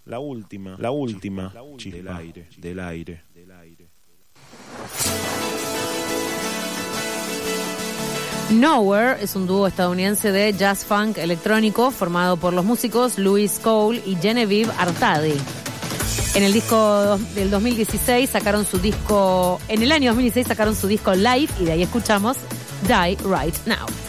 la última chispa del aire. Nowhere es un dúo estadounidense de jazz funk electrónico formado por los músicos Louis Cole y Genevieve Artadi. En el disco del 2016 sacaron su disco, en el año 2016 sacaron su disco Live y de ahí escuchamos Die Right Now.